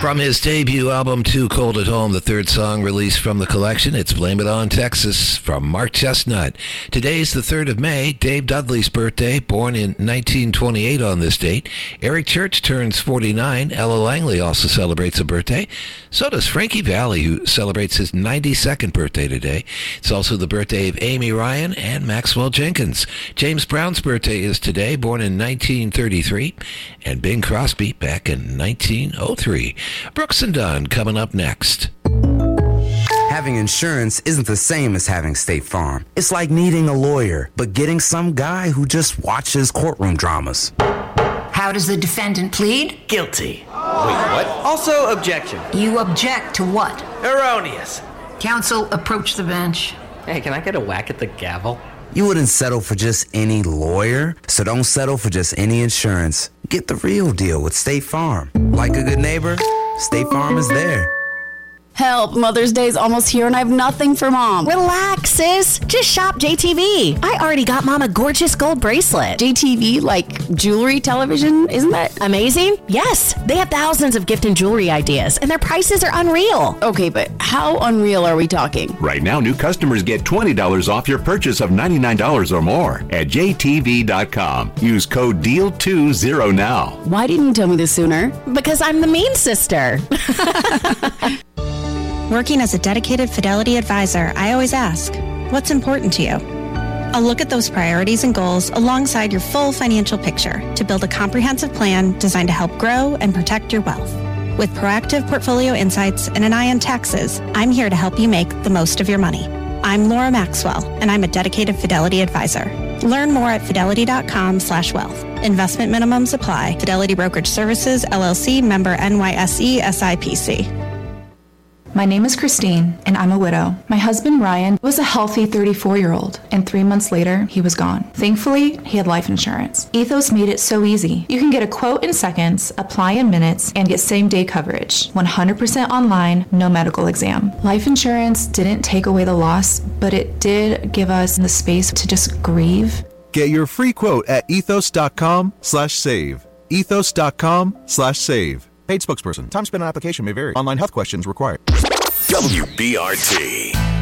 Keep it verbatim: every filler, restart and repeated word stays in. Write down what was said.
From his debut album, Too Cold at Home, the third song released from the collection, it's Blame It On Texas from Mark Chestnut. Today's the third of May, Dave Dudley's birthday, born in nineteen twenty-eight on this date. Eric Church turns forty-nine. Ella Langley also celebrates a birthday. So does Frankie Valli, who celebrates his ninety-second birthday today. It's also the birthday of Amy Ryan and Maxwell Jenkins. James Brown's birthday is today, born in nineteen thirty-three, and Bing Crosby back in nineteen oh three. Brooks and Dunn coming up next. Having insurance isn't the same as having State Farm. It's like needing a lawyer, but getting some guy who just watches courtroom dramas. How does the defendant plead? Guilty. Wait, what? Also, objection. You object to what? Erroneous. Counsel, approach the bench. Hey, can I get a whack at the gavel? You wouldn't settle for just any lawyer, so don't settle for just any insurance. Get the real deal with State Farm. Like a good neighbor, State Farm is there. Help, Mother's Day's almost here and I have nothing for Mom. Relax, sis. Just shop J T V. I already got Mom a gorgeous gold bracelet. J T V, like jewelry television, isn't that amazing? Yes, they have thousands of gift and jewelry ideas and their prices are unreal. Okay, but how unreal are we talking? Right now, new customers get twenty dollars off your purchase of ninety-nine dollars or more at J T V dot com. Use code D E A L two zero now. Why didn't you tell me this sooner? Because I'm the mean sister. Working as a dedicated Fidelity advisor, I always ask, what's important to you? I'll look at those priorities and goals alongside your full financial picture to build a comprehensive plan designed to help grow and protect your wealth. With proactive portfolio insights and an eye on taxes, I'm here to help you make the most of your money. I'm Laura Maxwell, and I'm a dedicated Fidelity advisor. Learn more at fidelity.com slash wealth. Investment minimums apply. Fidelity Brokerage Services, L L C, member N Y S E, S I P C. My name is Christine, and I'm a widow. My husband, Ryan, was a healthy thirty-four-year-old, and three months later, he was gone. Thankfully, he had life insurance. Ethos made it so easy. You can get a quote in seconds, apply in minutes, and get same-day coverage. one hundred percent online, no medical exam. Life insurance didn't take away the loss, but it did give us the space to just grieve. Get your free quote at ethos.com slash save. ethos.com slash save. Paid spokesperson. Time spent on application may vary. Online health questions required. W B R T.